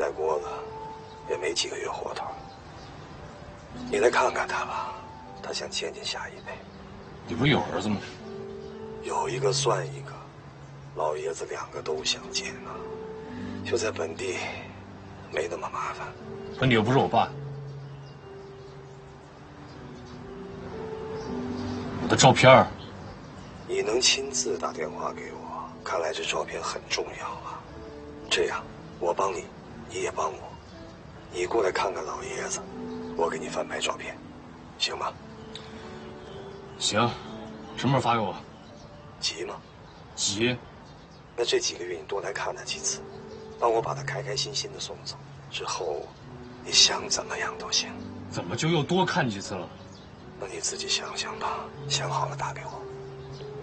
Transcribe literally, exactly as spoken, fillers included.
外国了，也没几个月活头。你来看看他吧，他想见见下一辈。 你不是有儿子吗？ 有一个算一个，老爷子两个都想见啊。就在本地，没那么麻烦。 可你又不是我爸。我的照片儿。 你能亲自打电话给我，看来这照片很重要啊。这样，我帮你，你也帮我。你过来看看老爷子，我给你翻拍照片，行吗？ 行，什么时候发给我？ 急吗？ 急。 那这几个月你多来看他几次，帮我把他开开心心的送走。之后，你想怎么样都行。 怎么就又多看几次了？ 那你自己想想吧，想好了打给我。